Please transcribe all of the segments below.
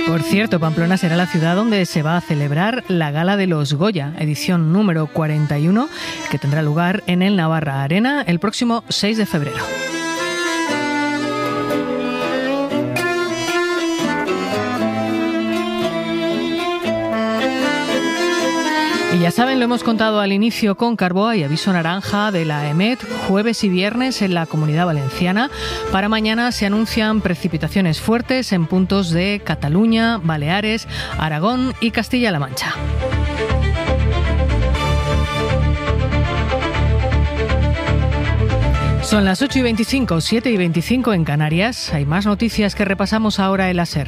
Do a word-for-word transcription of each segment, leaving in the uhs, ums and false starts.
Por cierto, Pamplona será la ciudad donde se va a celebrar la Gala de los Goya, edición número cuarenta y uno, que tendrá lugar en el Navarra Arena el próximo seis de febrero. Y ya saben, lo hemos contado al inicio con Carboa y aviso naranja de la EMET, jueves y viernes en la Comunidad Valenciana. Para mañana se anuncian precipitaciones fuertes en puntos de Cataluña, Baleares, Aragón y Castilla-La Mancha. Son las ocho y veinticinco, siete y veinticinco en Canarias. Hay más noticias que repasamos ahora en la SER.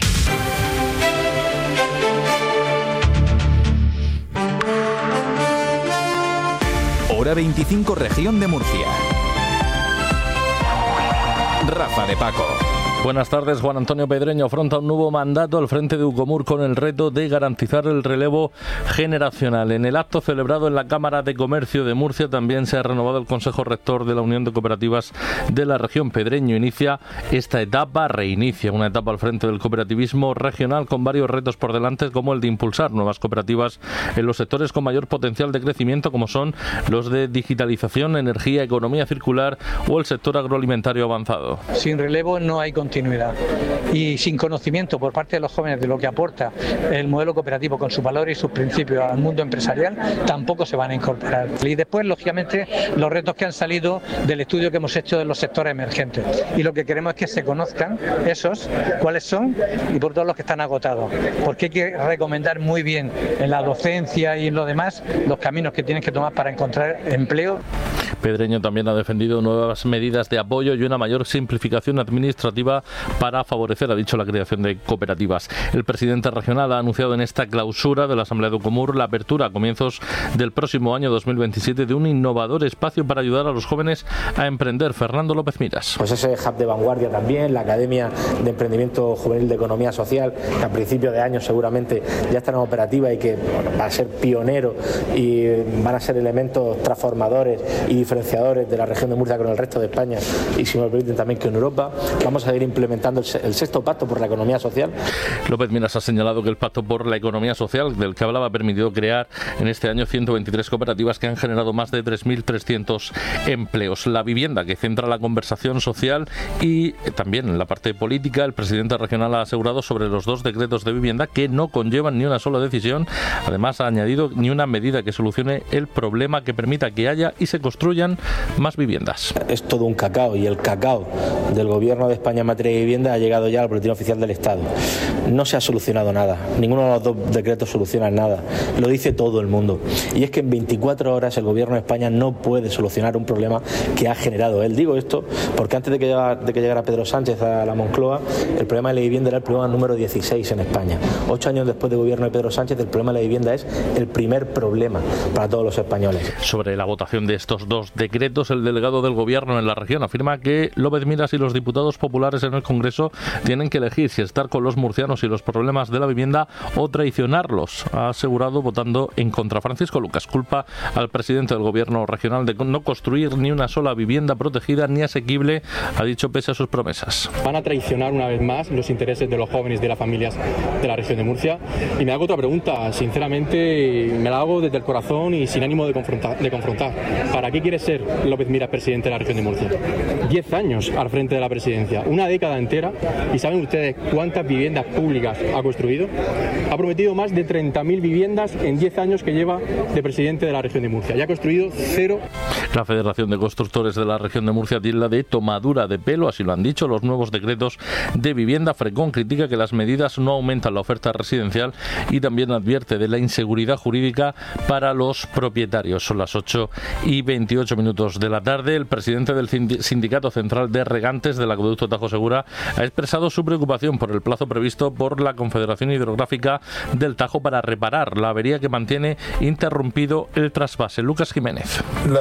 Hora veinticinco, región de Murcia. Rafa de Paco. Buenas tardes. Juan Antonio Pedreño afronta un nuevo mandato al frente de Ucomur con el reto de garantizar el relevo generacional. En el acto celebrado en la Cámara de Comercio de Murcia también se ha renovado el Consejo Rector de la Unión de Cooperativas de la región. Pedreño inicia esta etapa, reinicia una etapa al frente del cooperativismo regional con varios retos por delante, como el de impulsar nuevas cooperativas en los sectores con mayor potencial de crecimiento, como son los de digitalización, energía, economía circular o el sector agroalimentario avanzado. Sin relevo no hay continuidad. Y sin conocimiento por parte de los jóvenes de lo que aporta el modelo cooperativo con sus valores y sus principios al mundo empresarial, tampoco se van a incorporar. Y después, lógicamente, los retos que han salido del estudio que hemos hecho de los sectores emergentes. Y lo que queremos es que se conozcan esos, cuáles son, y por todos los que están agotados. Porque hay que recomendar muy bien en la docencia y en lo demás los caminos que tienen que tomar para encontrar empleo. Pedreño también ha defendido nuevas medidas de apoyo y una mayor simplificación administrativa para favorecer, ha dicho, la creación de cooperativas. El presidente regional ha anunciado en esta clausura de la Asamblea de Ucomur la apertura a comienzos del próximo año dos mil veintisiete de un innovador espacio para ayudar a los jóvenes a emprender. Fernando López Miras. Pues ese hub de vanguardia también, la Academia de Emprendimiento Juvenil de Economía Social, que a principios de año seguramente ya estará en operativa y que bueno, va a ser pionero y van a ser elementos transformadores y diferenciadores de la región de Murcia con el resto de España y, si me lo permiten, también que en Europa. Vamos a ir implementando el, el sexto pacto por la economía social. López Miras ha señalado que el pacto por la economía social del que hablaba ha permitido crear en este año ciento veintitrés cooperativas que han generado más de tres mil trescientos empleos. La vivienda, que centra la conversación social y también en la parte política, el presidente regional ha asegurado sobre los dos decretos de vivienda que no conllevan ni una sola decisión. Además, ha añadido ni una medida que solucione el problema que permita que haya y se construyan más viviendas. Es todo un cacao y el cacao del gobierno de España en materia de vivienda ha llegado ya al boletín oficial del Estado. No se ha solucionado nada, ninguno de los dos decretos soluciona nada, lo dice todo el mundo. Y es que en veinticuatro horas el gobierno de España no puede solucionar un problema que ha generado él. Digo esto porque antes de que llegara, de que llegara Pedro Sánchez a la Moncloa, el problema de la vivienda era el problema número dieciséis en España. Ocho años después del gobierno de Pedro Sánchez, el problema de la vivienda es el primer problema para todos los españoles. Sobre la votación de estos dos decretos, el delegado del gobierno en la región afirma que López Miras y los diputados populares en el Congreso tienen que elegir si estar con los murcianos y los problemas de la vivienda o traicionarlos, ha asegurado votando en contra. Francisco Lucas culpa al presidente del gobierno regional de no construir ni una sola vivienda protegida ni asequible, ha dicho, pese a sus promesas. Van a traicionar una vez más los intereses de los jóvenes y de las familias de la región de Murcia. Y me hago otra pregunta, sinceramente me la hago desde el corazón y sin ánimo de confrontar. De confrontar. ¿Para qué quiere ser López Miras presidente de la región de Murcia? Diez años al frente de la presidencia, una década entera, y ¿saben ustedes cuántas viviendas públicas ha construido? Ha prometido más de treinta mil viviendas en diez años que lleva de presidente de la región de Murcia y ha construido cero. La Federación de Constructores de la región de Murcia tilda de tomadura de pelo, así lo han dicho, los nuevos decretos de vivienda. Frecón critica que las medidas no aumentan la oferta residencial y también advierte de la inseguridad jurídica para los propietarios. Son las ocho y veintiocho minutos de la tarde. El presidente del Sindicato Central de Regantes del Acueducto Tajo Segura ha expresado su preocupación por el plazo previsto por la Confederación Hidrográfica del Tajo para reparar la avería que mantiene interrumpido el trasvase. Lucas Jiménez. La preocupación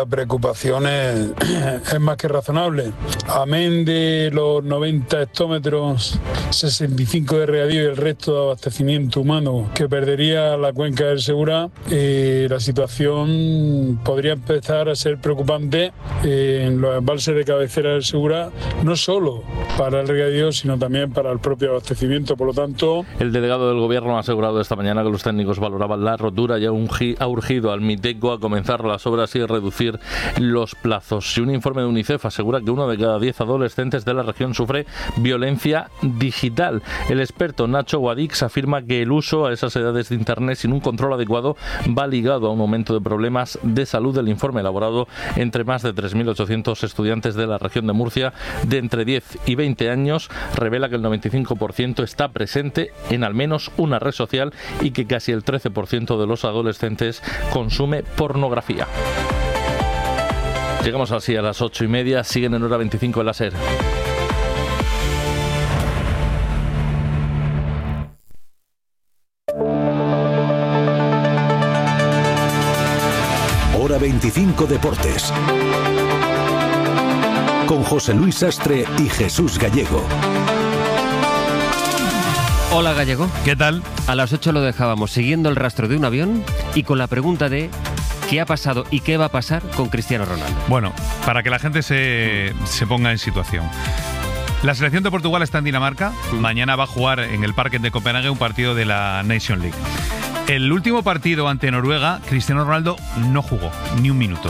preocupación es, es más que razonable. Amén de los noventa hectómetros, sesenta y cinco de regadío y el resto de abastecimiento humano que perdería la cuenca del Segura, eh, la situación podría empezar a ser preocupante eh, en los embalses de cabecera del Segura, no solo para el regadío, sino también para el propio abastecimiento. Por lo tanto, el delegado del Gobierno ha asegurado esta mañana que los técnicos valoraban la rotura y ha urgido al Miteco a comenzar las obras y reducir los plazos. Y un informe de UNICEF asegura que uno de cada diez adolescentes de la región sufre violencia digital. El experto Nacho Guadix afirma que el uso a esas edades de Internet sin un control adecuado va ligado a un aumento de problemas de salud. El informe elaborado entre más de tres mil ochocientos estudiantes de la región de Murcia de entre diez y veinte años revela que el noventa y cinco por ciento está presente en al menos una red social y que casi el trece por ciento de los adolescentes consume pornografía. Llegamos así a las ocho y media, siguen en hora veinticinco en la SER. Hora veinticinco Deportes. Con José Luis Sastre y Jesús Gallego. Hola Gallego. ¿Qué tal? A las ocho lo dejábamos siguiendo el rastro de un avión y con la pregunta de ¿qué ha pasado y qué va a pasar con Cristiano Ronaldo? Bueno, para que la gente se, se ponga en situación. La selección de Portugal está en Dinamarca. Mm. Mañana va a jugar en el Parque de Copenhague un partido de la Nation League. El último partido ante Noruega, Cristiano Ronaldo no jugó ni un minuto.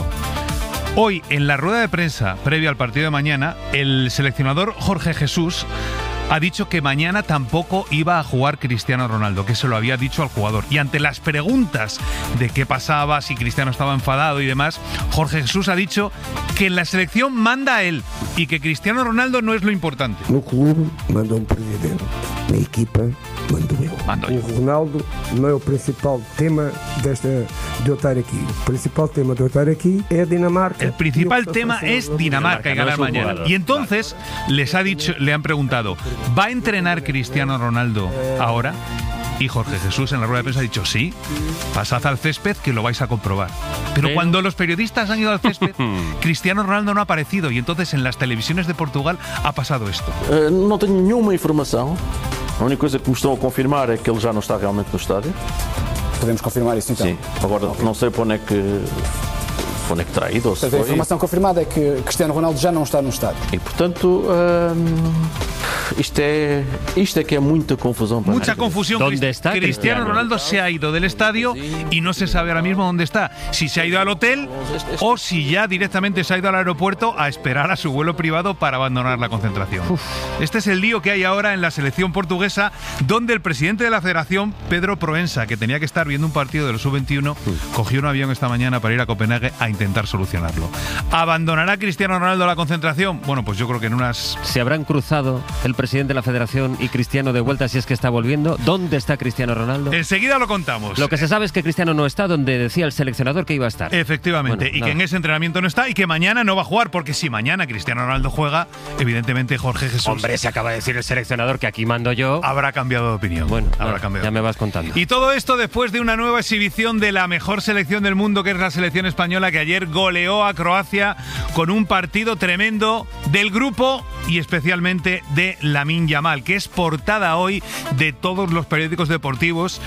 Hoy, en la rueda de prensa previa al partido de mañana, el seleccionador Jorge Jesús ha dicho que mañana tampoco iba a jugar Cristiano Ronaldo, que se lo había dicho al jugador. Y ante las preguntas de qué pasaba, si Cristiano estaba enfadado y demás, Jorge Jesús ha dicho que en la selección manda a él y que Cristiano Ronaldo no es lo importante. No club manda un presidente, na equipa mando eu. Mando yo. O Ronaldo não é o principal tema desta, de eu estar aquí. O principal tema de eu estar aquí es Dinamarca. El principal tema es Dinamarca y ganar mañana. Y entonces les ha dicho, le han preguntado, ¿va a entrenar Cristiano Ronaldo ahora? Y Jorge Jesús en la rueda de prensa ha dicho sí, pasad al césped que lo vais a comprobar. Pero ¿Eh? cuando los periodistas han ido al césped, Cristiano Ronaldo no ha aparecido y entonces en las televisiones de Portugal ha pasado esto. Uh, não tenho nenhuma informação. A única coisa que me estão a confirmar é que ele já não está realmente no estádio. Podemos confirmar isso então? Sim. Agora não sei para onde é que onde é que terá ido. A informação confirmada é que Cristiano Ronaldo já não está no estádio. E portanto hum, isto é isto é que é muita confusão para Mucha nadie. confusión. ¿Dónde está Cristiano Ronaldo? Se ha ido del estadio y no se sabe ahora mismo dónde está. Si se ha ido al hotel o si ya directamente se ha ido al aeropuerto a esperar a su vuelo privado para abandonar la concentración. Uf. Este es el lío que hay ahora en la selección portuguesa, donde el presidente de la federación, Pedro Proensa, que tenía que estar viendo un partido de los sub veintiuno, mm. cogió un avión esta mañana para ir a Copenhague a intentar solucionarlo. ¿Abandonará Cristiano Ronaldo la concentración? Bueno, pues yo creo que en unas... ¿Se habrán cruzado el presidente de la federación y Cristiano de vuelta si es que está volviendo? ¿Dónde está Cristiano Ronaldo? Enseguida lo contamos. Lo que se sabe es que Cristiano no está donde decía el seleccionador que iba a estar. Efectivamente, bueno, y nada. Que en ese entrenamiento no está y que mañana no va a jugar, porque si mañana Cristiano Ronaldo juega, evidentemente Jorge Jesús... Hombre, se acaba de decir el seleccionador que aquí mando yo... Habrá cambiado de opinión. Bueno, habrá ya, cambiado. Ya me vas contando. Y todo esto después de una nueva exhibición de la mejor selección del mundo, que es la selección española, que ayer goleó a Croacia con un partido tremendo del grupo y especialmente de Lamine Yamal, que es portada hoy de todos los periódicos deportivos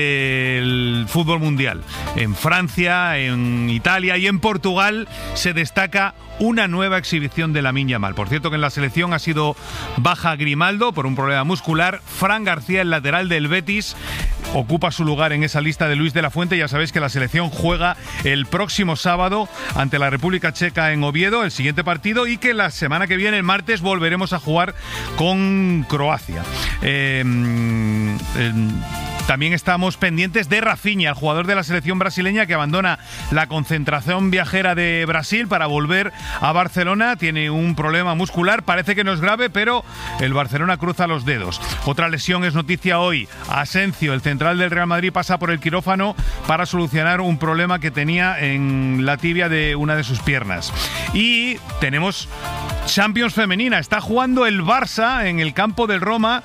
del fútbol mundial. En Francia, en Italia y en Portugal se destaca una nueva exhibición de Lamine Yamal. Por cierto, que en la selección ha sido baja Grimaldo por un problema muscular. Fran García, el lateral del Betis, ocupa su lugar en esa lista de Luis de la Fuente. Ya sabéis que la selección juega el próximo sábado ante la República Checa en Oviedo, el siguiente partido, y que la semana que viene, el martes, volveremos a jugar con Croacia. Eh, eh, También estamos pendientes de Rafinha, el jugador de la selección brasileña que abandona la concentración viajera de Brasil para volver a Barcelona. Tiene un problema muscular, parece que no es grave, pero el Barcelona cruza los dedos. Otra lesión es noticia hoy. Asensio, el central del Real Madrid, pasa por el quirófano para solucionar un problema que tenía en la tibia de una de sus piernas. Y tenemos Champions femenina. Está jugando el Barça en el campo del Roma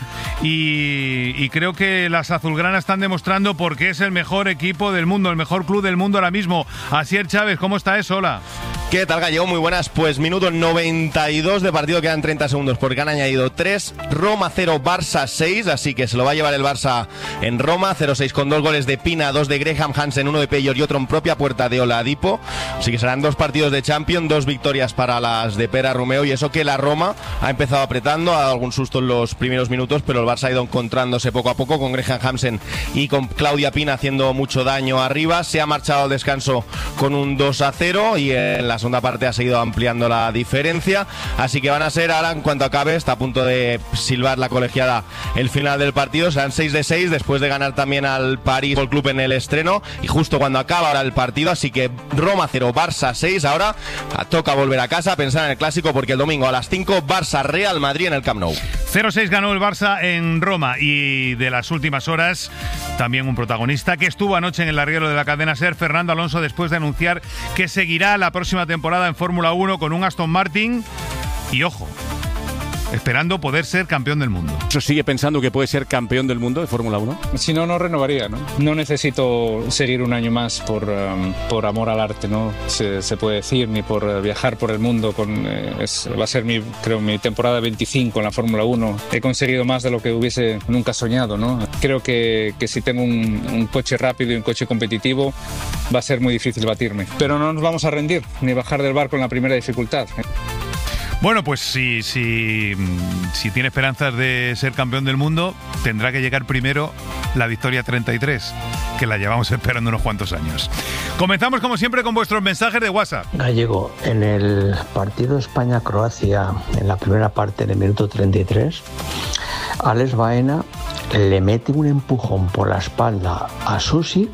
y, y creo que las azulgranas están demostrando por qué es el mejor equipo del mundo, el mejor club del mundo ahora mismo. Asier Chávez, ¿cómo está eso? Hola. ¿Qué tal, Gallego? Muy buenas. Pues minuto noventa y dos de partido, quedan treinta segundos porque han añadido tres. Roma cero, Barça seis, así que se lo va a llevar el Barça en Roma. cero seis con dos goles de Pina, dos de Graham Hansen, uno de Peyor y otro en propia puerta de Oladipo. Así que serán dos partidos de Champions, dos victorias para las de Pera Romeo, y eso que la Roma ha empezado apretando, ha dado algún susto en los primeros minutos, pero el Barça ha ido encontrándose poco a poco con Graham Hansen y con Claudia Pina haciendo mucho daño arriba. Se ha marchado al descanso con un dos a cero y en la segunda parte ha seguido ampliando la diferencia, así que van a ser ahora, en cuanto acabe, está a punto de silbar la colegiada el final del partido, serán seis de seis después de ganar también al París Football Club en el estreno, y justo cuando acaba ahora el partido, así que Roma cero, Barça seis. Ahora toca volver a casa, pensar en el clásico, porque el domingo a las cinco Barça Real Madrid en el Camp Nou. cero seis ganó el Barça en Roma, y de las últimas horas también un protagonista que estuvo anoche en el larguero de la cadena SER, Fernando Alonso, después de anunciar que seguirá la próxima temporada en Fórmula uno con un Aston Martin y, ojo, esperando poder ser campeón del mundo. ¿Eso sigue pensando que puede ser campeón del mundo de Fórmula uno? Si no, no renovaría, ¿no? No necesito seguir un año más por, um, por amor al arte, ¿no? Se, se puede decir, ni por uh, viajar por el mundo. Con, eh, es, va a ser, mi, creo, mi temporada veinticinco en la Fórmula uno. He conseguido más de lo que hubiese nunca soñado, ¿no? Creo que, que si tengo un, un coche rápido y un coche competitivo, va a ser muy difícil batirme. Pero no nos vamos a rendir, ni bajar del barco en la primera dificultad. Bueno, pues si, si, si tiene esperanzas de ser campeón del mundo, tendrá que llegar primero la victoria treinta y tres, que la llevamos esperando unos cuantos años. Comenzamos, como siempre, con vuestros mensajes de WhatsApp. Gallego, en el partido España-Croacia, en la primera parte, en el minuto treinta y tres, Alex Baena le mete un empujón por la espalda a Susic,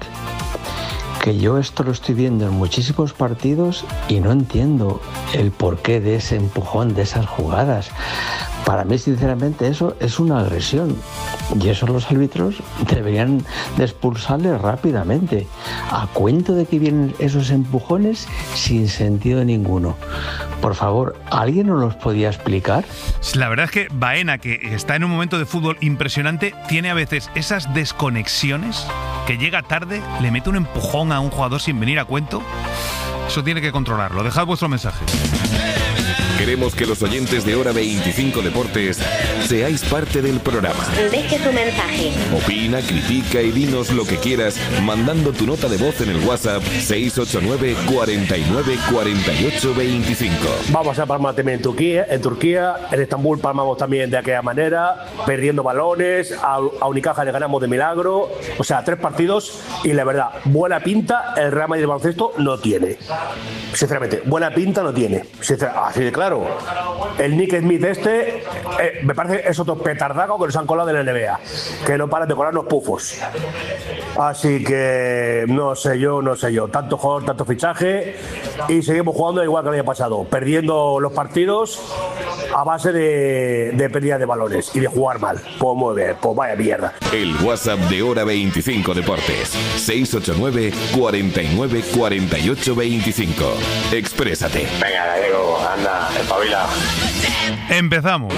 que yo esto lo estoy viendo en muchísimos partidos y no entiendo el porqué de ese empujón, de esas jugadas. Para mí, sinceramente, eso es una agresión y eso los árbitros deberían de expulsarle rápidamente, a cuento de que vienen esos empujones sin sentido ninguno. Por favor, ¿alguien nos los podía explicar? La verdad es que Baena, que está en un momento de fútbol impresionante, tiene a veces esas desconexiones, que llega tarde, le mete un empujón a un jugador sin venir a cuento. Eso tiene que controlarlo. Dejad vuestro mensaje. Queremos que los oyentes de Hora veinticinco Deportes seáis parte del programa. Deje tu mensaje. Opina, critica y dinos lo que quieras mandando tu nota de voz en el WhatsApp seis ocho nueve, cuarenta y nueve, cuarenta y ocho, veinticinco. Vamos a palmar también en Turquía, en Turquía, en Estambul palmamos también de aquella manera, perdiendo balones, a, a Unicaja le ganamos de milagro, o sea, tres partidos y la verdad, buena pinta el Real Madrid de baloncesto no tiene. Sinceramente, buena pinta no tiene. Así de claro. El Nick Smith este, eh, me parece es otro petardaco que nos han colado de la N B A, que no paran de colarnos pufos. Así que no sé yo, no sé yo. Tanto jugador, tanto fichaje y seguimos jugando igual que el año pasado, perdiendo los partidos a base de, de pérdida de balones y de jugar mal. Pues muy bien, pues vaya mierda. El WhatsApp de Hora veinticinco Deportes, seis ocho nueve, cuarenta y nueve, cuarenta y ocho, veinticinco. Exprésate. Venga, Gallego, anda, espabila. Empezamos.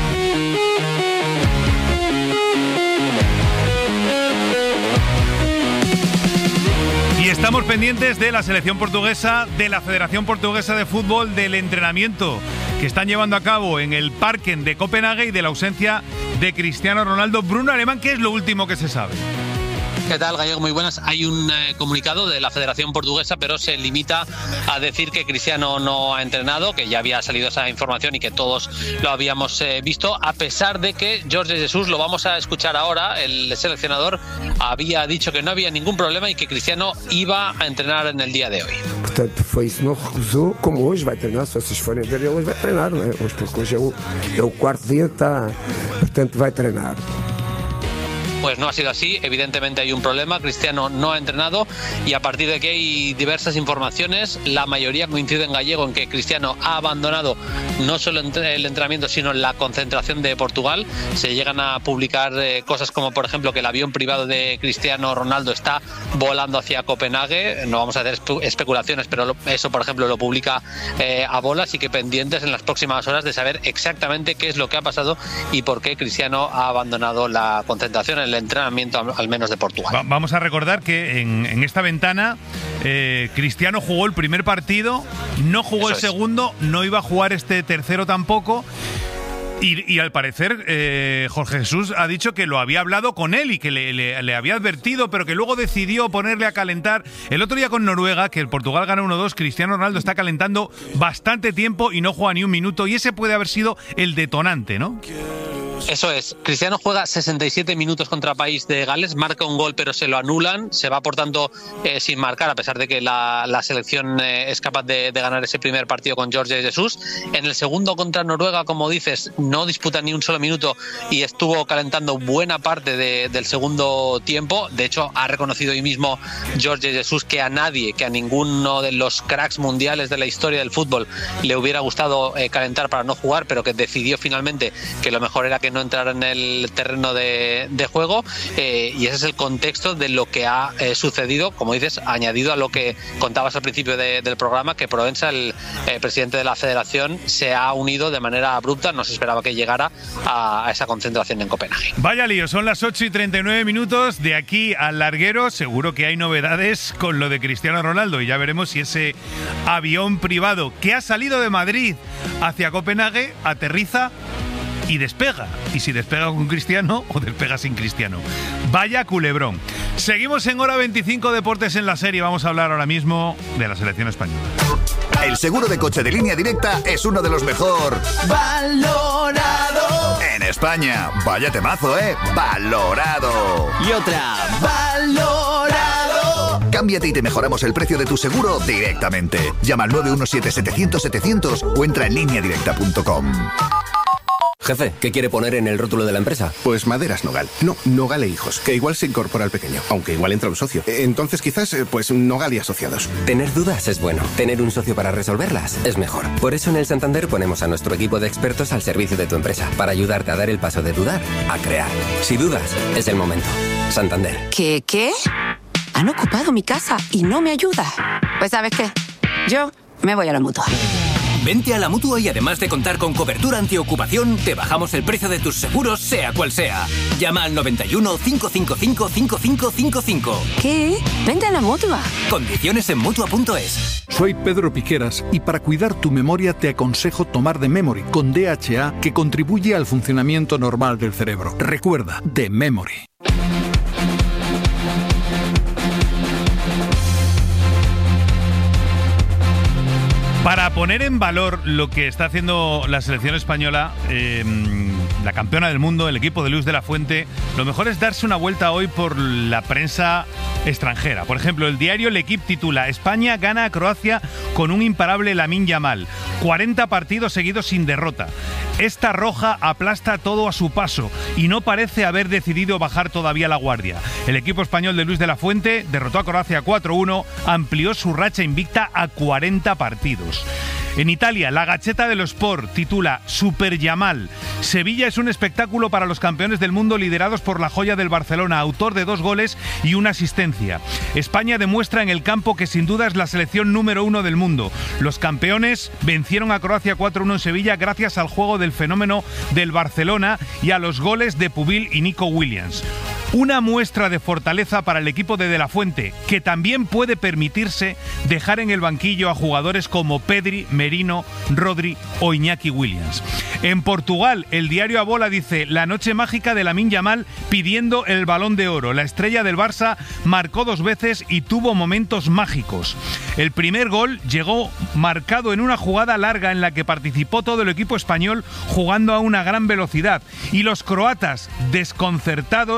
Y estamos pendientes de la selección portuguesa, de la Federación Portuguesa de Fútbol, del entrenamiento que están llevando a cabo en el Parken de Copenhague y de la ausencia de Cristiano Ronaldo. Bruno Alemán, ¿qué es lo último que se sabe? ¿Qué tal, Gallego? Muy buenas. Hay un eh, comunicado de la Federación Portuguesa, pero se limita a decir que Cristiano no ha entrenado, que ya había salido esa información y que todos lo habíamos eh, visto, a pesar de que Jorge Jesus, lo vamos a escuchar ahora, el seleccionador había dicho que no había ningún problema y que Cristiano iba a entrenar en el día de hoy. Portanto, foi isso, não recusou, como hoje vai treinar, se vocês forem ver, ele hoje vai treinar, não é? Hoje, porque hoje é o, é o quarto dia que está, portanto vai treinar. Pues no ha sido así, evidentemente hay un problema, Cristiano no ha entrenado y a partir de aquí hay diversas informaciones, la mayoría coincide en Gallego en que Cristiano ha abandonado no solo el entrenamiento sino la concentración de Portugal. Se llegan a publicar eh, cosas como por ejemplo que el avión privado de Cristiano Ronaldo está volando hacia Copenhague, no vamos a hacer espe- especulaciones, pero lo, eso por ejemplo lo publica eh, a bola, así que pendientes en las próximas horas de saber exactamente qué es lo que ha pasado y por qué Cristiano ha abandonado la concentración, el entrenamiento al, al menos de Portugal. Va- vamos a recordar que en, en esta ventana eh, Cristiano jugó el primer partido, no jugó Eso el segundo, es. no iba a jugar este tercero tampoco. Y, y al parecer eh, Jorge Jesús ha dicho que lo había hablado con él y que le, le, le había advertido, pero que luego decidió ponerle a calentar. El otro día con Noruega, que el Portugal gana uno dos, Cristiano Ronaldo está calentando bastante tiempo y no juega ni un minuto, y ese puede haber sido el detonante, ¿no? Eso es, Cristiano juega sesenta y siete minutos contra País de Gales, marca un gol pero se lo anulan, se va por tanto eh, sin marcar a pesar de que la, la selección eh, es capaz de, de ganar ese primer partido con Jorge Jesús. En el segundo contra Noruega, como dices, no disputa ni un solo minuto y estuvo calentando buena parte de, del segundo tiempo. De hecho, ha reconocido hoy mismo Jorge Jesús que a nadie, que a ninguno de los cracks mundiales de la historia del fútbol le hubiera gustado eh, calentar para no jugar, pero que decidió finalmente que lo mejor era que no entrar en el terreno de, de juego eh, y ese es el contexto de lo que ha eh, sucedido, como dices, añadido a lo que contabas al principio de, del programa, que Proença, el eh, presidente de la federación, se ha unido de manera abrupta, no se esperaba que llegara a, a esa concentración en Copenhague. Vaya lío, son las ocho y treinta y nueve minutos, de aquí al larguero seguro que hay novedades con lo de Cristiano Ronaldo y ya veremos si ese avión privado que ha salido de Madrid hacia Copenhague aterriza y despega. Y si despega con Cristiano o despega sin Cristiano. Vaya culebrón. Seguimos en Hora veinticinco Deportes en la serie. Vamos a hablar ahora mismo de la selección española. El seguro de coche de Línea Directa es uno de los mejor valorado en España. Vaya temazo, ¿eh? Valorado. Y otra. Valorado. Cámbiate y te mejoramos el precio de tu seguro directamente. Llama al nueve uno siete setecientos setecientos o entra en línea directa punto com. Jefe, ¿qué quiere poner en el rótulo de la empresa? Pues Maderas Nogal. No, Nogal e Hijos, que igual se incorpora al pequeño, aunque igual entra un socio. Entonces quizás, pues Nogal y Asociados. Tener dudas es bueno. Tener un socio para resolverlas es mejor. Por eso en el Santander ponemos a nuestro equipo de expertos al servicio de tu empresa, para ayudarte a dar el paso de dudar a crear. Si dudas, es el momento. Santander. ¿Qué? ¿Qué? Han ocupado mi casa y no me ayuda. Pues ¿sabes qué? Yo me voy a la Mutua. Vente a la Mutua y además de contar con cobertura antiocupación, te bajamos el precio de tus seguros, sea cual sea. Llama al noventa y uno, cinco cinco cinco, cinco cinco cinco cinco. ¿Qué? Vente a la Mutua. Condiciones en Mutua punto es. Soy Pedro Piqueras y para cuidar tu memoria te aconsejo tomar The Memory con D H A, que contribuye al funcionamiento normal del cerebro. Recuerda, The Memory. Para poner en valor lo que está haciendo la selección española, eh, la campeona del mundo, el equipo de Luis de la Fuente, lo mejor es darse una vuelta hoy por la prensa extranjera. Por ejemplo, el diario L'Equipe titula: España gana a Croacia con un imparable Lamine Yamal. cuarenta partidos seguidos sin derrota. Esta roja aplasta todo a su paso y no parece haber decidido bajar todavía la guardia. El equipo español de Luis de la Fuente derrotó a Croacia cuatro uno, amplió su racha invicta a cuarenta partidos. En Italia, la Gazzetta dello Sport titula Super Yamal. Sevilla es un espectáculo para los campeones del mundo liderados por la joya del Barcelona, autor de dos goles y una asistencia. España demuestra en el campo que sin duda es la selección número uno del mundo. Los campeones vencieron a Croacia cuatro uno en Sevilla gracias al juego del fenómeno del Barcelona y a los goles de Pubil y Nico Williams. Una muestra de fortaleza para el equipo de De la Fuente, que también puede permitirse dejar en el banquillo a jugadores como Pedri, Merino, Rodri o Iñaki Williams. En Portugal, el diario A Bola dice: la noche mágica de Lamine Yamal pidiendo el Balón de Oro. La estrella del Barça marcó dos veces y tuvo momentos mágicos. El primer gol llegó marcado en una jugada larga en la que participó todo el equipo español jugando a una gran velocidad, y los croatas, desconcertados,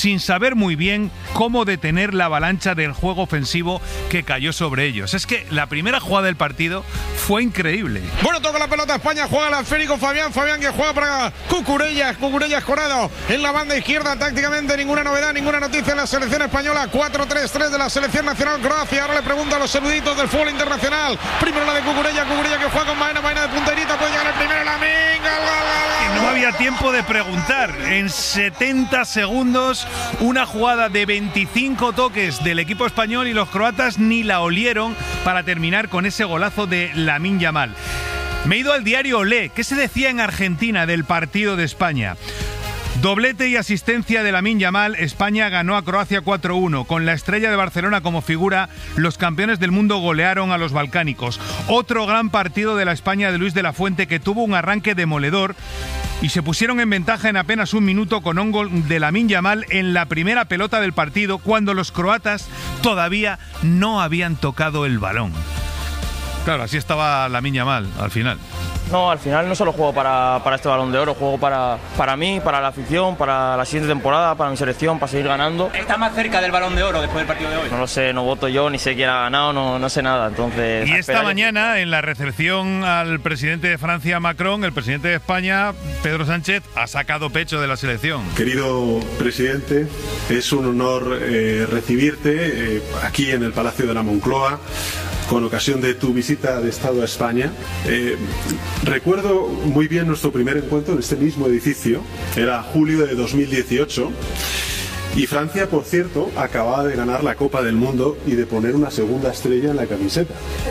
sin saber muy bien cómo detener la avalancha del juego ofensivo que cayó sobre ellos. Es que la primera jugada del partido fue increíble. Bueno, toca la pelota España, juega el esférico Fabián, Fabián que juega para Cucurella, Cucurella escorado en la banda izquierda, tácticamente ninguna novedad, ninguna noticia en la selección española. Cuatro tres tres de la selección nacional Croacia. Ahora le pregunto a los eruditos del fútbol internacional. Primero la de Cucurella, Cucurella que juega con Baena, Baena de punterita, puede llegar el primero, la minga, gol, gol, gol. No había tiempo de preguntar. En setenta segundos, una jugada de veinticinco toques del equipo español y los croatas ni la olieron para terminar con ese golazo de Lamine Yamal. Me he ido al diario Olé. ¿Qué se decía en Argentina del partido de España? Doblete y asistencia de Lamine Yamal, España ganó a Croacia cuatro uno. Con la estrella de Barcelona como figura, los campeones del mundo golearon a los balcánicos. Otro gran partido de la España de Luis de la Fuente, que tuvo un arranque demoledor y se pusieron en ventaja en apenas un minuto con un gol de Lamine Yamal en la primera pelota del partido, cuando los croatas todavía no habían tocado el balón. Claro, así estaba Lamine Yamal al final. No, al final no solo juego para, para este Balón de Oro, juego para, para mí, para la afición, para la siguiente temporada, para mi selección, para seguir ganando. ¿Está más cerca del Balón de Oro después del partido de hoy? No lo sé, no voto yo, ni sé quién ha ganado, no, no sé nada, entonces... Y esta mañana, en la recepción al presidente de Francia, Macron, el presidente de España, Pedro Sánchez, ha sacado pecho de la selección. Querido presidente, es un honor eh, recibirte eh, aquí en el Palacio de la Moncloa, con ocasión de tu visita de Estado a España. Eh, recuerdo muy bien nuestro primer encuentro en este mismo edificio, era julio de dos mil dieciocho, y Francia, por cierto, acababa de ganar la Copa del Mundo y de poner una segunda estrella en la camiseta.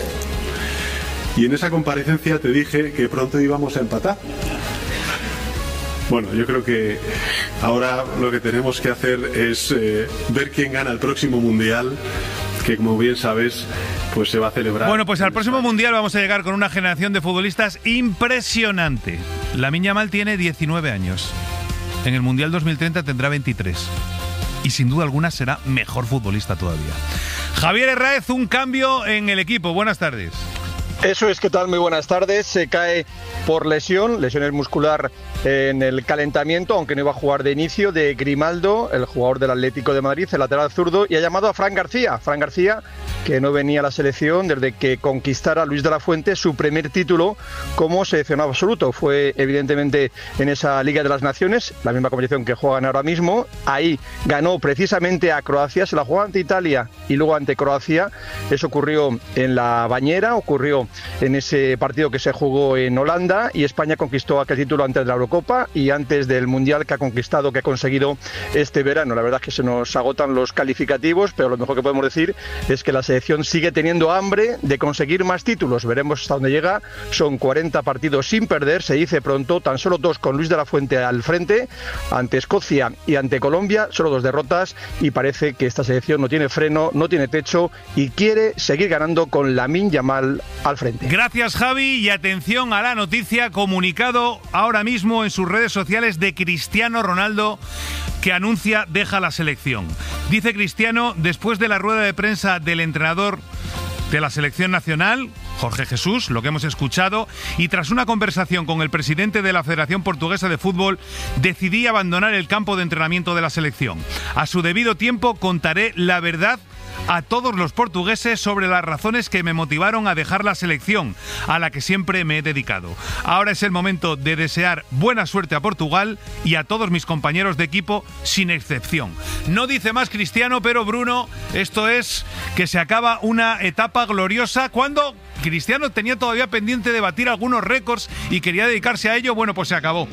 Y en esa comparecencia te dije que pronto íbamos a empatar. Bueno, yo creo que ahora lo que tenemos que hacer es eh, ver quién gana el próximo Mundial, que como bien sabes, pues se va a celebrar. Bueno, pues al próximo Mundial vamos a llegar con una generación de futbolistas impresionante. Lamine Yamal tiene diecinueve años. En el Mundial dos mil treinta tendrá veintitrés. Y sin duda alguna será mejor futbolista todavía. Javier Herráez, un cambio en el equipo. Buenas tardes. Eso es, ¿qué tal? Muy buenas tardes. Se cae por lesión, lesiones muscular en el calentamiento, aunque no iba a jugar de inicio, de Grimaldo, el jugador del Atlético de Madrid, el lateral zurdo, y ha llamado a Fran García. Fran García, que no venía a la selección desde que conquistara Luis de la Fuente su primer título como seleccionado absoluto. Fue evidentemente en esa Liga de las Naciones, la misma competición que juegan ahora mismo. Ahí ganó precisamente a Croacia, se la jugó ante Italia y luego ante Croacia. Eso ocurrió en la Bañera, ocurrió en ese partido que se jugó en Holanda, y España conquistó aquel título antes de la Eurocopa y antes del Mundial que ha conquistado, que ha conseguido este verano. La verdad es que se nos agotan los calificativos, pero lo mejor que podemos decir es que la selección sigue teniendo hambre de conseguir más títulos. Veremos hasta dónde llega. Son cuarenta partidos sin perder, se dice pronto, tan solo dos con Luis de la Fuente al frente, ante Escocia y ante Colombia, solo dos derrotas, y parece que esta selección no tiene freno, no tiene techo y quiere seguir ganando con Lamine Yamal al frente. Gracias, Javi, y atención a la noticia, comunicado ahora mismo en sus redes sociales de Cristiano Ronaldo, que anuncia deja la selección. Dice Cristiano, después de la rueda de prensa del entrenador de la selección nacional, Jorge Jesús, lo que hemos escuchado, y tras una conversación con el presidente de la Federación Portuguesa de Fútbol, decidí abandonar el campo de entrenamiento de la selección. A su debido tiempo contaré la verdad a todos los portugueses sobre las razones que me motivaron a dejar la selección, a la que siempre me he dedicado. Ahora es el momento de desear buena suerte a Portugal y a todos mis compañeros de equipo, sin excepción. No dice más Cristiano, pero Bruno, esto es que se acaba una etapa gloriosa cuando Cristiano tenía todavía pendiente de batir algunos récords y quería dedicarse a ello. Bueno, pues se acabó.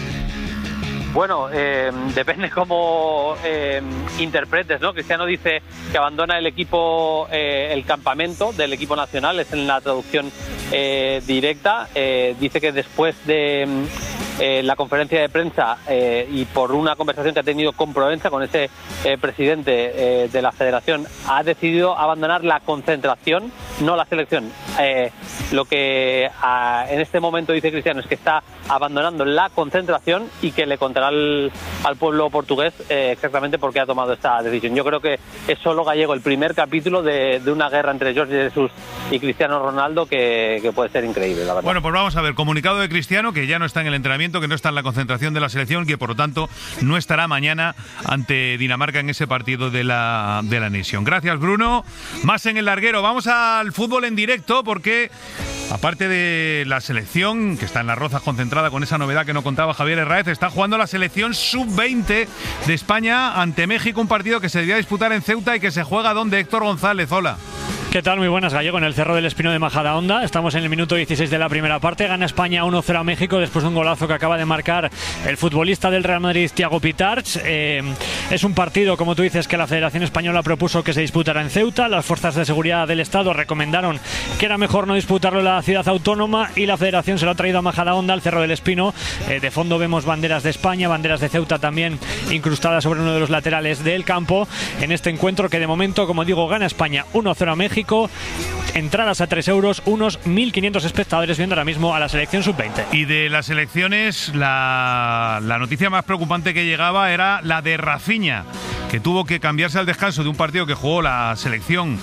Bueno, eh, depende cómo eh, interpretes, ¿no? Cristiano dice que abandona el equipo, eh, el campamento del equipo nacional, es en la traducción eh, directa. Eh, dice que después de eh, la conferencia de prensa eh, y por una conversación que ha tenido con Provenza, con ese eh, presidente eh, de la federación, ha decidido abandonar la concentración no la selección. Eh, lo que a, en este momento dice Cristiano es que está abandonando la concentración y que le contará al, al pueblo portugués eh, exactamente por qué ha tomado esta decisión. Yo creo que es solo Gallego el primer capítulo de, de una guerra entre Jorge Jesús y Cristiano Ronaldo que, que puede ser increíble, la verdad. Bueno, pues vamos a ver, comunicado de Cristiano, que ya no está en el entrenamiento, que no está en la concentración de la selección, que por lo tanto no estará mañana ante Dinamarca en ese partido de la, de la Nation. Gracias, Bruno. Más en el larguero. Vamos al fútbol en directo porque, aparte de la selección, que está en las Rozas concentrada con esa novedad que no contaba Javier Herráez, está jugando la selección sub veinte de España ante México, un partido que se debía disputar en Ceuta y que se juega donde Héctor González. Hola. ¿Qué tal? Muy buenas, Gallego, en el Cerro del Espino de Majadahonda. Estamos en el minuto dieciséis de la primera parte. Gana España uno cero a México después de un golazo que acaba de marcar el futbolista del Real Madrid, Thiago Pitarch. Eh, es un partido, como tú dices, que la Federación Española propuso que se disputara en Ceuta. Las fuerzas de seguridad del Estado recomendaron que era mejor no disputarlo en la ciudad autónoma y la Federación se lo ha traído a Majadahonda, al Cerro del Espino. Eh, de fondo vemos banderas de España, banderas de Ceuta también incrustadas sobre uno de los laterales del campo. En este encuentro que de momento, como digo, gana España uno cero a México. Entradas a tres euros, unos mil quinientos espectadores viendo ahora mismo a la selección sub veinte. Y de las selecciones, la, la noticia más preocupante que llegaba era la de Rafinha, que tuvo que cambiarse al descanso de un partido que jugó la selección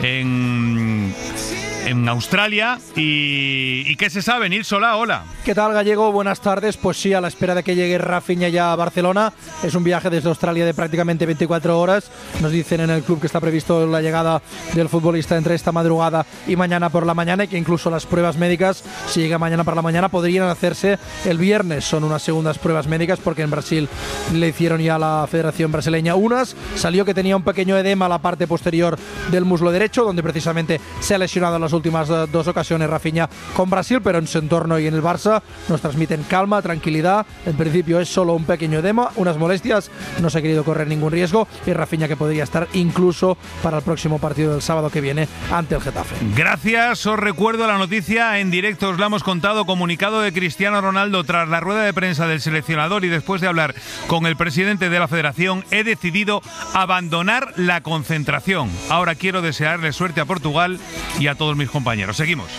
en, en Australia. ¿Y, y qué se sabe? Nil Solá, hola. ¿Qué tal, Gallego? Buenas tardes. Pues sí, a la espera de que llegue Rafinha ya a Barcelona. Es un viaje desde Australia de prácticamente veinticuatro horas. Nos dicen en el club que está previsto la llegada del futbolista entre esta madrugada y mañana por la mañana, y que incluso las pruebas médicas, si llega mañana por la mañana, podrían hacerse el viernes. Son unas segundas pruebas médicas porque en Brasil le hicieron ya a la Federación Brasileña unas. Salió que tenía un pequeño edema a la parte posterior del muslo derecho, donde precisamente se ha lesionado en las últimas dos ocasiones Rafinha con Brasil, pero en su entorno y en el Barça nos transmiten calma, tranquilidad. En principio es solo un pequeño edema, unas molestias, no se ha querido correr ningún riesgo, y Rafinha que podría estar incluso para el próximo partido del sábado que viene ante el Getafe. Gracias, os recuerdo la noticia en directo, os la hemos contado. Comunicado de Cristiano Ronaldo tras la rueda de prensa del seleccionador y después de hablar con el presidente de la federación: he decidido abandonar la concentración. Ahora quiero desearle suerte a Portugal y a todos mis compañeros. Seguimos.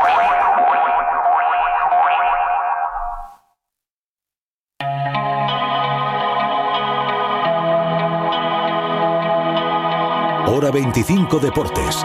Hora veinticinco Deportes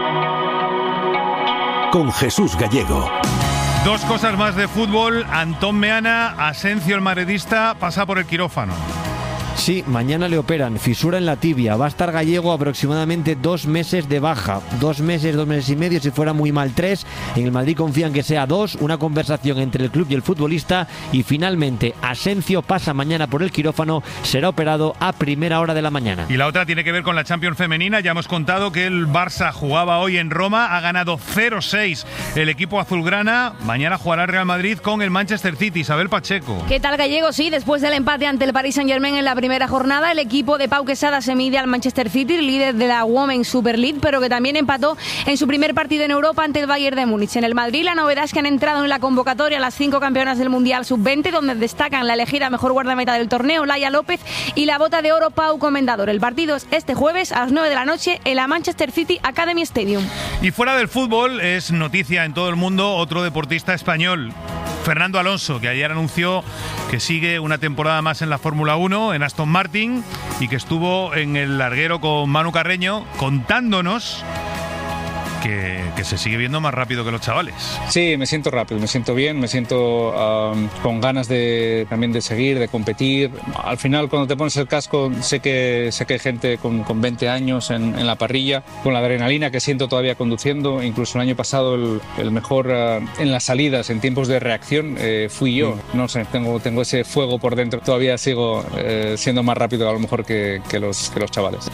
con Jesús Gallego. Dos cosas más de fútbol. Antón Meana, Asencio el madridista, pasa por el quirófano. Sí, mañana le operan, fisura en la tibia. Va a estar Gallego aproximadamente dos meses de baja. Dos meses, dos meses y medio, si fuera muy mal tres. En el Madrid confían que sea dos. Una conversación entre el club y el futbolista. Y finalmente, Asencio pasa mañana por el quirófano. Será operado a primera hora de la mañana. Y la otra tiene que ver con la Champions femenina. Ya hemos contado que el Barça jugaba hoy en Roma. Ha ganado cero seis el equipo azulgrana. Mañana jugará el Real Madrid con el Manchester City. Isabel Pacheco. ¿Qué tal, Gallego? Sí, después del empate ante el Paris Saint-Germain en la primera primera jornada, el equipo de Pau Quesada se mide al Manchester City, líder de la Women's Super League, pero que también empató en su primer partido en Europa ante el Bayern de Múnich. En el Madrid, la novedad es que han entrado en la convocatoria las cinco campeonas del Mundial sub veinte, donde destacan la elegida mejor guardameta del torneo, Laia López, y la bota de oro, Pau Comendador. El partido es este jueves a las nueve de la noche en la Manchester City Academy Stadium. Y fuera del fútbol, es noticia en todo el mundo otro deportista español, Fernando Alonso, que ayer anunció que sigue una temporada más en la Fórmula uno, en Aston Martin, y que estuvo en el larguero con Manu Carreño contándonos que, que se sigue viendo más rápido que los chavales. Sí, me siento rápido, me siento bien, me siento um, con ganas de también de seguir, de competir. Al final, cuando te pones el casco, sé que, sé que hay gente con, con veinte años en, en la parrilla, con la adrenalina que siento todavía conduciendo. Incluso el año pasado el, el mejor uh, en las salidas, en tiempos de reacción, eh, fui yo. Mm. No sé, tengo, tengo ese fuego por dentro. Todavía sigo eh, siendo más rápido a lo mejor que, que, los, que los chavales.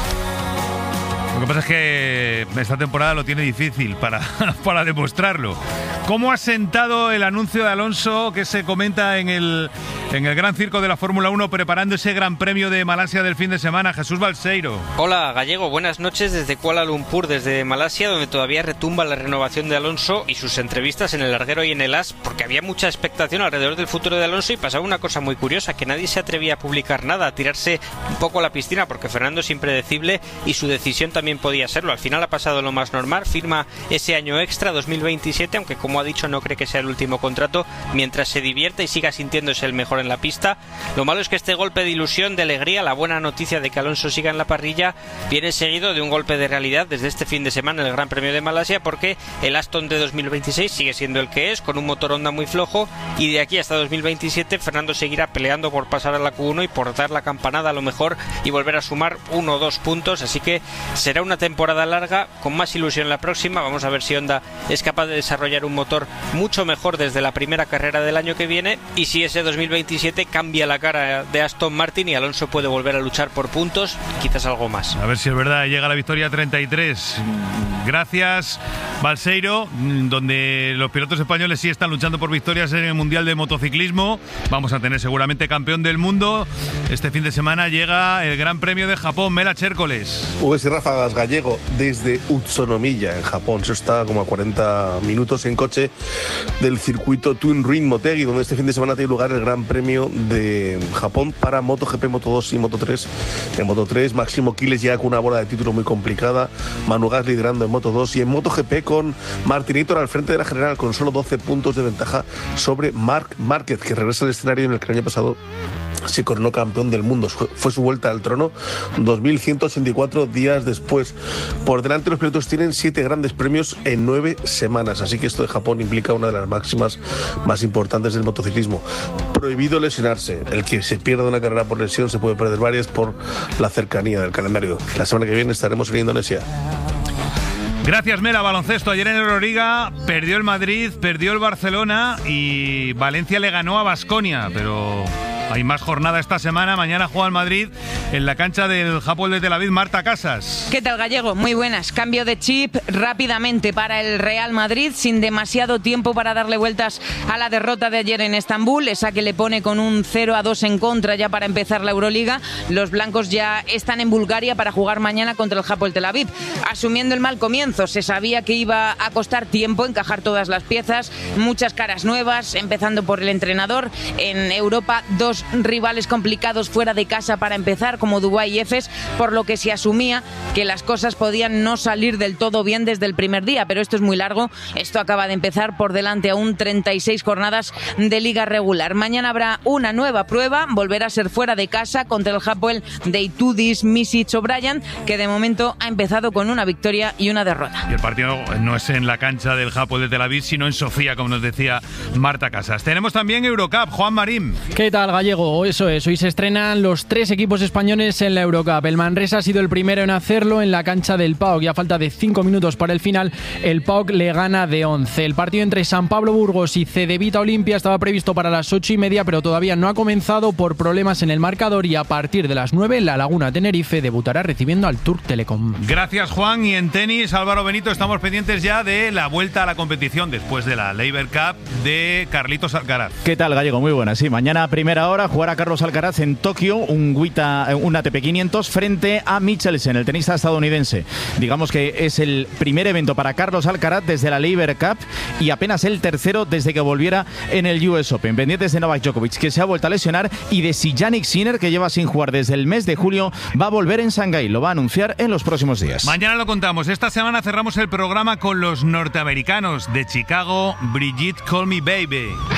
Lo que pasa es que esta temporada lo tiene difícil para, para demostrarlo. ¿Cómo ha sentado el anuncio de Alonso que se comenta en el, en el Gran Circo de la Fórmula uno preparando ese Gran Premio de Malasia del fin de semana? Jesús Balseiro. Hola, Gallego. Buenas noches desde Kuala Lumpur, desde Malasia, donde todavía retumba la renovación de Alonso y sus entrevistas en el larguero y en el As, porque había mucha expectación alrededor del futuro de Alonso y pasaba una cosa muy curiosa, que nadie se atrevía a publicar nada, a tirarse un poco a la piscina, porque Fernando es impredecible y su decisión también también podía serlo. Al final ha pasado lo más normal, firma ese año extra dos mil veintisiete, aunque como ha dicho no cree que sea el último contrato, mientras se divierta y siga sintiéndose el mejor en la pista. Lo malo es que este golpe de ilusión, de alegría, la buena noticia de que Alonso siga en la parrilla, viene seguido de un golpe de realidad desde este fin de semana en el Gran Premio de Malasia, porque el Aston de dos mil veintiséis sigue siendo el que es, con un motor Honda muy flojo, y de aquí hasta dos mil veintisiete Fernando seguirá peleando por pasar a la Q uno y por dar la campanada a lo mejor y volver a sumar uno o dos puntos, así que será una temporada larga, con más ilusión la próxima. Vamos a ver si Honda es capaz de desarrollar un motor mucho mejor desde la primera carrera del año que viene, y si ese dos mil veintisiete cambia la cara de Aston Martin y Alonso puede volver a luchar por puntos, quizás algo más. A ver si es verdad, llega la victoria treinta y tres. Gracias, Balseiro, donde los pilotos españoles sí están luchando por victorias en el Mundial de Motociclismo. Vamos a tener seguramente campeón del mundo. Este fin de semana llega el Gran Premio de Japón. Mela Chércoles. V S Ráfagas Gallego desde Utsunomiya, en Japón. Eso está como a cuarenta minutos en coche del circuito Twin Ring Motegi, donde este fin de semana tiene lugar el Gran Premio de Japón para MotoGP, Moto dos y Moto tres. En Moto tres, Máximo Quiles llega con una bola de título muy complicada. Manu Gas liderando en Moto dos, y en MotoGP con Martin Hitor al frente de la general con solo doce puntos de ventaja sobre Marc Márquez, que regresa al escenario en el que el año pasado se coronó campeón del mundo. Fue su vuelta al trono dos mil ciento ochenta y cuatro días después. Por delante, los pilotos tienen siete grandes premios en nueve semanas, así que esto de Japón implica una de las máximas más importantes del motociclismo. Prohibido lesionarse. El que se pierda una carrera por lesión se puede perder varias por la cercanía del calendario. La semana que viene estaremos en Indonesia. Gracias, Mela. Baloncesto. Ayer en Euroliga perdió el Madrid, perdió el Barcelona y Valencia le ganó a Baskonia, pero hay más jornada esta semana. Mañana juega el Madrid en la cancha del Hapoel de Tel Aviv. Marta Casas. ¿Qué tal, Gallego? Muy buenas. Cambio de chip rápidamente para el Real Madrid, sin demasiado tiempo para darle vueltas a la derrota de ayer en Estambul, esa que le pone con un cero a dos en contra ya para empezar la Euroliga. Los blancos ya están en Bulgaria para jugar mañana contra el Hapoel Tel Aviv, asumiendo el mal comienzo. Se sabía que iba a costar tiempo encajar todas las piezas, muchas caras nuevas, empezando por el entrenador. En Europa, dos rivales complicados fuera de casa para empezar, como Dubái y Efes, por lo que se asumía que las cosas podían no salir del todo bien desde el primer día, pero esto es muy largo. Esto acaba de empezar, por delante aún treinta y seis jornadas de liga regular. Mañana habrá una nueva prueba, volverá a ser fuera de casa contra el Hapoel de Itudis, Misic O'Brien, que de momento ha empezado con una victoria y una derrota. Y el partido no es en la cancha del Hapoel de Tel Aviv, sino en Sofía, como nos decía Marta Casas. Tenemos también Eurocup. Juan Marín. ¿Qué tal, Gallego? Eso es, hoy se estrenan los tres equipos españoles en la Eurocup. El Manresa ha sido el primero en hacerlo en la cancha del P A O K, y a falta de cinco minutos para el final, el P A O K le gana de once. El partido entre San Pablo Burgos y Cedevita Olimpia estaba previsto para las ocho y media, pero todavía no ha comenzado por problemas en el marcador, y a partir de las nueve, la Laguna Tenerife debutará recibiendo al Turk Telecom. Gracias, Juan. Y en tenis, Álvaro Benito, estamos pendientes ya de la vuelta a la competición después de la Laver Cup de Carlitos Alcaraz. ¿Qué tal, Gallego? Muy buena. Sí, mañana a primera hora jugará Carlos Alcaraz en Tokio un, Guita, un A T P quinientos frente a Michelsen, el tenista estadounidense. Digamos que es el primer evento para Carlos Alcaraz desde la Laver Cup y apenas el tercero desde que volviera en el U S Open. Pendientes de Novak Djokovic, que se ha vuelto a lesionar, y de si Jannik Sinner, que lleva sin jugar desde el mes de julio, va a volver en Shanghái. Lo va a anunciar en los próximos días. Mañana lo contamos. Esta semana cerramos el programa con los norteamericanos de Chicago, Brigitte Call Me Baby.